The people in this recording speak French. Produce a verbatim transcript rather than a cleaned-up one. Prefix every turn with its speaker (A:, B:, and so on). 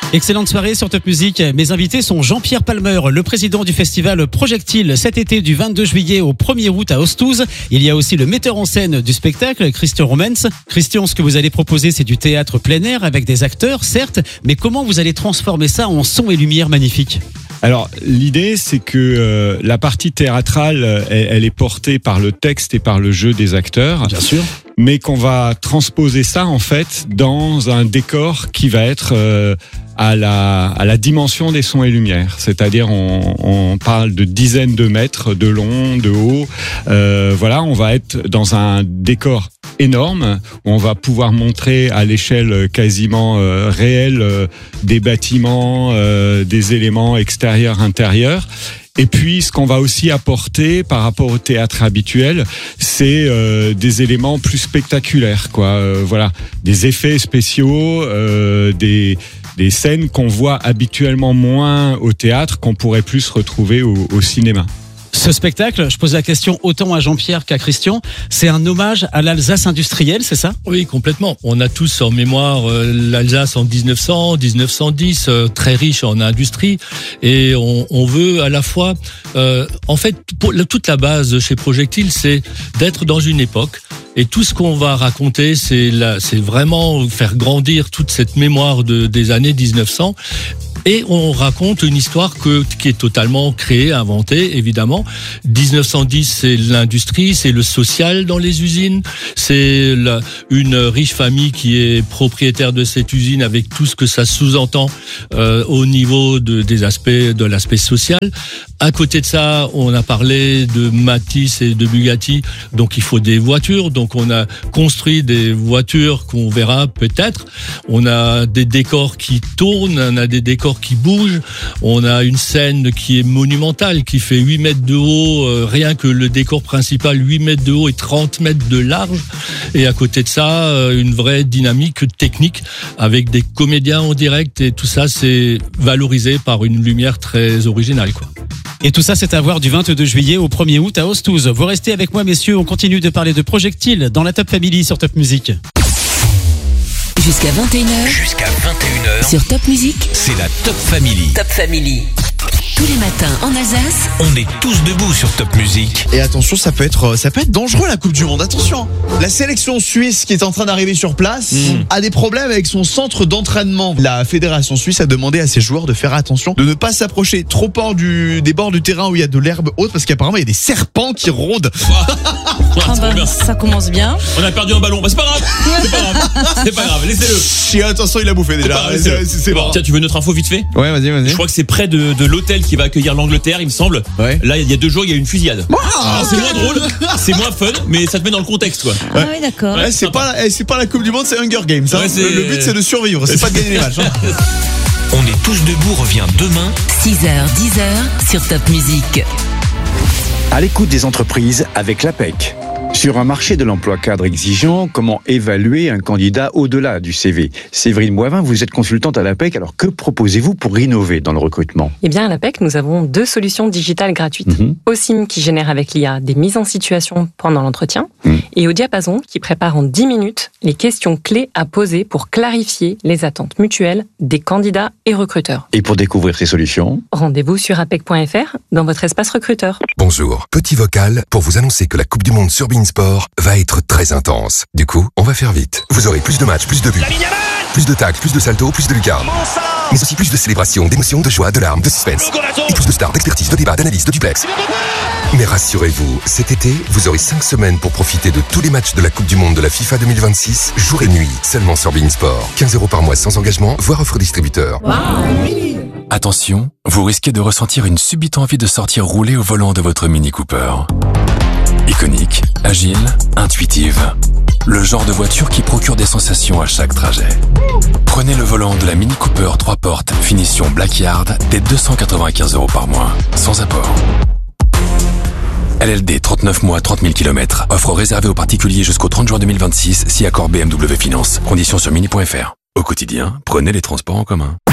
A: Excellente soirée sur Top Music. Mes invités sont Jean-Pierre Palmer, le président du festival Projectile cet été du vingt-deux juillet au premier août à Ostouze. Il y a aussi le metteur en scène du spectacle, Christian Romens. Christian, ce que vous allez proposer, c'est du théâtre plein air avec des acteurs, certes, mais comment vous allez transformer ça en son et lumière magnifiques ?
B: Alors, l'idée, c'est que euh, la partie théâtrale, elle, elle est portée par le texte et par le jeu des acteurs.
A: Bien sûr.
B: Mais qu'on va transposer ça, en fait, dans un décor qui va être euh, à la, à la dimension des sons et lumières. C'est-à-dire, on, on parle de dizaines de mètres de long, de haut. Euh, voilà, on va être dans un décor énorme, où on va pouvoir montrer à l'échelle quasiment euh, réelle euh, des bâtiments, euh, des éléments extérieurs, intérieurs. Et puis, ce qu'on va aussi apporter par rapport au théâtre habituel, c'est euh, des éléments plus spectaculaires, quoi. Euh, voilà, des effets spéciaux, euh, des des scènes qu'on voit habituellement moins au théâtre, qu'on pourrait plus retrouver au, au cinéma.
A: Ce spectacle, je pose la question autant à Jean-Pierre qu'à Christian, c'est un hommage à l'Alsace industrielle, c'est ça ?
C: Oui, complètement. On a tous en mémoire euh, l'Alsace en dix-neuf cents, dix-neuf cent dix, euh, très riche en industrie, et on, on veut à la fois, euh, en fait, pour, toute la base chez Projectile, c'est d'être dans une époque. Et tout ce qu'on va raconter, c'est là, c'est vraiment faire grandir toute cette mémoire de, des années dix-neuf cents. Et on raconte une histoire que, qui est totalement créée, inventée, évidemment. dix-neuf cent dix, c'est l'industrie, c'est le social dans les usines, c'est la, une riche famille qui est propriétaire de cette usine avec tout ce que ça sous-entend euh, au niveau de, des aspects, de l'aspect social. À côté de ça, on a parlé de Matisse et de Bugatti, donc il faut des voitures. Donc on a construit des voitures qu'on verra peut-être. On a des décors qui tournent, on a des décors qui bougent. On a une scène qui est monumentale, qui fait huit mètres de haut, euh, rien que le décor principal, huit mètres de haut et trente mètres de large. Et à côté de ça, euh, une vraie dynamique technique avec des comédiens en direct, et tout ça, c'est valorisé par une lumière très originale, quoi.
A: Et tout ça, c'est à voir du vingt-deux juillet au premier août à Ostouze. Vous restez avec moi, messieurs, on continue de parler de Projectile dans la Top Family sur Top Music.
D: Jusqu'à vingt et une heures.
E: Jusqu'à vingt et une heures.
D: Sur Top Music.
E: C'est la Top Family.
D: Top Family. Tous les matins en Alsace.
E: On est tous debout sur Top Music.
F: Et attention, ça peut être, ça peut être dangereux la Coupe du Monde. Attention. La sélection suisse qui est en train d'arriver sur place mmh. a des problèmes avec son centre d'entraînement. La fédération suisse a demandé à ses joueurs de faire attention, de ne pas s'approcher trop fort du, des bords du terrain où il y a de l'herbe haute, parce qu'apparemment il y a des serpents qui rôdent.
G: Ah bah, ça commence bien.
H: On a perdu un ballon, bah c'est pas grave. C'est pas grave. C'est pas grave. Laissez-le.
F: Chien, attention, il a bouffé déjà.
H: C'est, c'est, c'est, c'est bon. Tiens, tu veux notre info vite fait ?
F: Ouais, vas-y, vas-y.
H: Je crois que c'est près de, de l'hôtel qui va accueillir l'Angleterre, il me semble. Ouais. Là, il y a deux jours, il y a eu une fusillade. Oh, alors, c'est moins drôle, c'est moins fun, mais ça te met dans le contexte, quoi.
G: Ah oui, d'accord.
F: Ouais, c'est pas, c'est pas la Coupe du Monde, c'est Hunger Games. Hein. Ouais, le but, c'est de survivre, c'est pas de gagner les matchs. Hein.
E: On est tous debout revient demain.
D: six heures, dix heures sur Top Music.
I: À l'écoute des entreprises avec l'A P E C. Sur un marché de l'emploi cadre exigeant, comment évaluer un candidat au-delà du C V ? Séverine Boivin, vous êtes consultante à l'A P E C, alors que proposez-vous pour innover dans le recrutement ?
J: Eh bien, à l'A P E C, nous avons deux solutions digitales gratuites. Mm-hmm. Osim qui génère avec l'I A des mises en situation pendant l'entretien, mm. et au Diapason qui prépare en dix minutes les questions clés à poser pour clarifier les attentes mutuelles des candidats et recruteurs.
I: Et pour découvrir ces solutions,
J: rendez-vous sur apec point f r dans votre espace recruteur.
K: Bonjour, petit vocal pour vous annoncer que la Coupe du Monde sur Beansport va être très intense. Du coup, on va faire vite. Vous aurez plus de matchs, plus de buts, plus de tacles, plus de saltos, plus de lucarnes. Mais aussi plus de célébrations, d'émotions, de joie, de larmes, de suspense. Et plus de stars, d'expertise, de débat, d'analyse, de duplex. Mais rassurez-vous, cet été, vous aurez cinq semaines pour profiter de tous les matchs de la Coupe du Monde de la FIFA deux mille vingt-six, jour et nuit, seulement sur Beansport. quinze euros par mois sans engagement, voire offre distributeur. Wow.
L: Attention, vous risquez de ressentir une subite envie de sortir rouler au volant de votre Mini Cooper. Iconique, agile, intuitive. Le genre de voiture qui procure des sensations à chaque trajet. Prenez le volant de la Mini Cooper trois portes, finition Blackyard, dès deux cent quatre-vingt-quinze euros par mois, sans apport. L L D, trente-neuf mois, trente mille kilomètres. Offre réservée aux particuliers jusqu'au trente juin deux mille vingt-six, si accord B M W Finance. Conditions sur mini point f r. Au quotidien, prenez les transports en commun.